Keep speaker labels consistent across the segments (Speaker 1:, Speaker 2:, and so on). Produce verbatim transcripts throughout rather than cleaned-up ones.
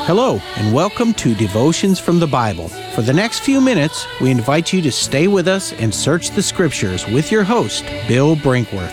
Speaker 1: Hello, and welcome to Devotions from the Bible. For the next few minutes, we invite you to stay with us and search the Scriptures with your host, Bill Brinkworth.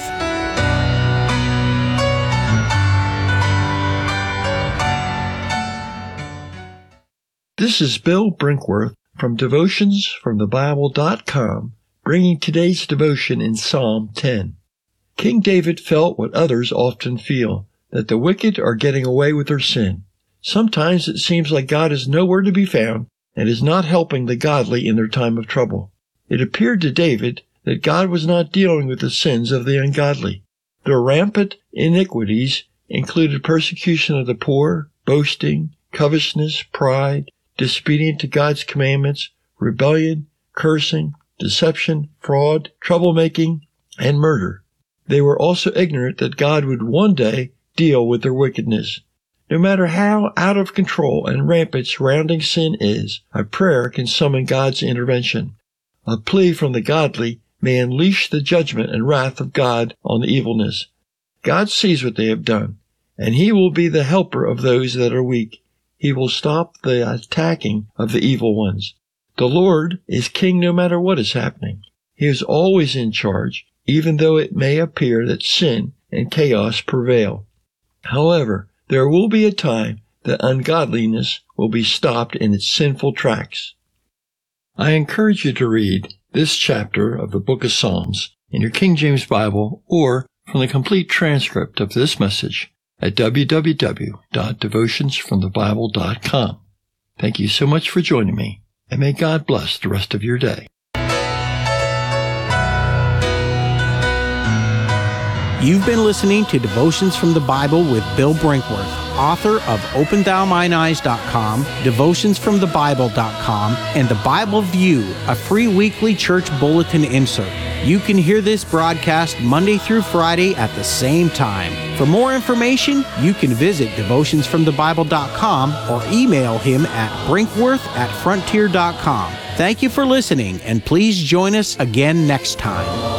Speaker 2: This is Bill Brinkworth from devotions from the bible dot com, bringing today's devotion in Psalm ten. King David felt what others often feel, that the wicked are getting away with their sin. Sometimes it seems like God is nowhere to be found and is not helping the godly in their time of trouble. It appeared to David that God was not dealing with the sins of the ungodly. Their rampant iniquities included persecution of the poor, boasting, covetousness, pride, disobedience to God's commandments, rebellion, cursing, deception, fraud, troublemaking, and murder. They were also ignorant that God would one day deal with their wickedness. No matter how out of control and rampant surrounding sin is, a prayer can summon God's intervention. A plea from the godly may unleash the judgment and wrath of God on the evilness. God sees what they have done, and He will be the helper of those that are weak. He will stop the attacking of the evil ones. The Lord is king no matter what is happening. He is always in charge, even though it may appear that sin and chaos prevail. However, there will be a time that ungodliness will be stopped in its sinful tracks. I encourage you to read this chapter of the book of Psalms in your King James Bible or from the complete transcript of this message at w w w dot devotions from the bible dot com. Thank you so much for joining me, and may God bless the rest of your day.
Speaker 1: You've been listening to Devotions from the Bible with Bill Brinkworth, author of open thou mine eyes dot com, devotions from the bible dot com, and The Bible View, a free weekly church bulletin insert. You can hear this broadcast Monday through Friday at the same time. For more information, you can visit devotions from the bible dot com or email him at brinkworth at frontier dot com. Thank you for listening, and please join us again next time.